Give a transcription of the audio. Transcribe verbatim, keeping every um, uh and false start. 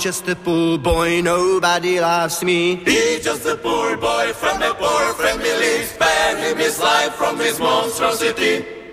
just a poor boy, nobody loves me. He's just a poor boy from a poor family, spared him his life from his monstrosity.